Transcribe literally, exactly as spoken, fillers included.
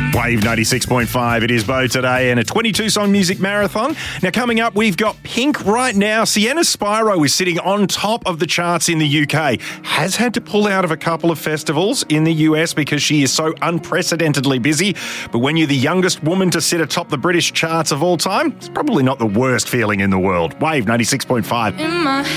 Wave ninety-six point five, it is Bo today, and a twenty-two song music marathon. Now, coming up, we've got Pink right now. Sienna Spyro is sitting on top of the charts in the U K. Has had to pull out of a couple of festivals in the U S because she is so unprecedentedly busy. But when you're the youngest woman to sit atop the British charts of all time, it's probably not the worst feeling in the world. Wave ninety-six point five. In my